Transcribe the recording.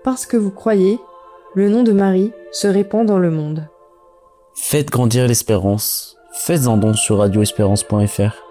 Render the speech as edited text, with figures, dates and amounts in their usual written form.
parce que vous croyez, le nom de Marie se répand dans le monde. Faites grandir l'espérance. Faites un don sur radioespérance.fr.